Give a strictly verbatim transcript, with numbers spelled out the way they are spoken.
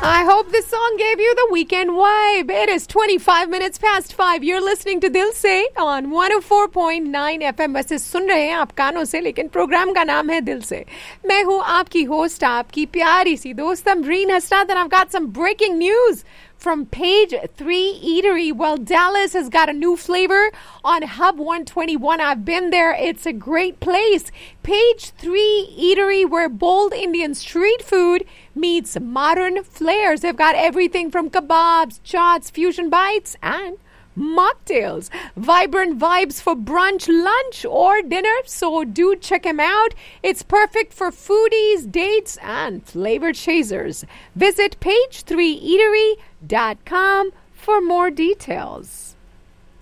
I hope this song gave you the weekend vibe. It is twenty-five minutes past five. You're listening to Dil Se on one oh four point nine F M. वैसे सुन रहे हैं आप कानों से, लेकिन programme का नाम है दिल से. मैं हूँ आपकी होस्ट, आपकी प्यारी सी दोस्त Amreen Hasnath, and I've got some breaking news from Page three Eatery. Well, Dallas has got a new flavor on Hub one twenty-one. I've been there. It's a great place. Page three Eatery, where bold Indian street food meets modern flares. They've got everything from kebabs, chaats, fusion bites, and mocktails. Vibrant vibes for brunch, lunch, or dinner. So do check him out. It's perfect for foodies, dates, and flavor chasers. Visit page three eatery dot com for more details.